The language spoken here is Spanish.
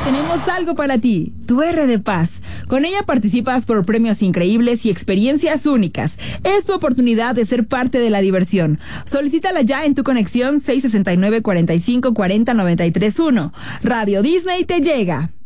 tenemos algo para ti, tu R de Paz. Con ella participas por premios increíbles y experiencias únicas. Es tu oportunidad de ser parte de la diversión. Solicítala ya en tu conexión 669-4540-931. Radio Disney te llega.